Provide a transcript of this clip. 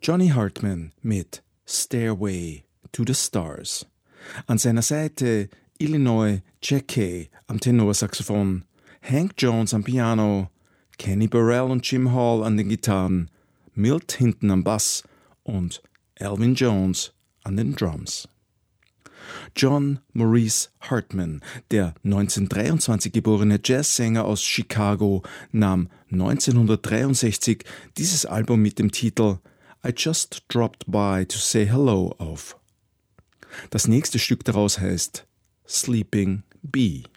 Johnny Hartman mit Stairway to the Stars. An seiner Seite Illinois Jacquet am Tenorsaxophon, Hank Jones am Piano, Kenny Burrell und Jim Hall an den Gitarren, Milt Hinton am Bass und Elvin Jones an den Drums. John Maurice Hartman, der 1923 geborene Jazzsänger aus Chicago, nahm 1963 dieses Album mit dem Titel I Just Dropped By to Say Hello auf. Das nächste Stück daraus heißt Sleeping Bee.